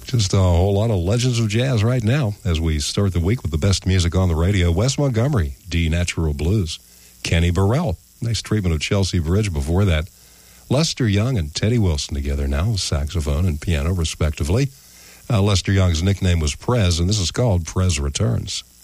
Just a whole lot of legends of jazz right now as we start the week with the best music on the radio. Wes Montgomery, D Natural Blues. Kenny Burrell, nice treatment of Chelsea Bridge before that. Lester Young and Teddy Wilson together now, saxophone and piano respectively. Lester Young's nickname was Prez, and this is called Prez Returns.